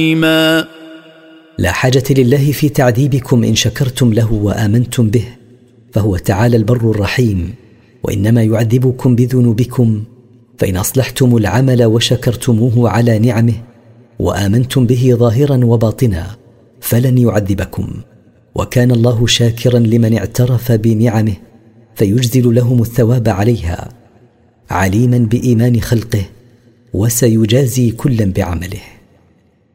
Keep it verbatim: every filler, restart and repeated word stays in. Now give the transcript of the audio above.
لا حاجة لله في تعذيبكم إن شكرتم له وآمنتم به، فهو تعالى البر الرحيم، وإنما يعذبكم بذنوبكم. فإن أصلحتم العمل وشكرتموه على نعمه وآمنتم به ظاهرا وباطنا فلن يعذبكم، وكان الله شاكرا لمن اعترف بنعمه فيجزل لهم الثواب عليها، عليما بإيمان خلقه، وسيجازي كلا بعمله.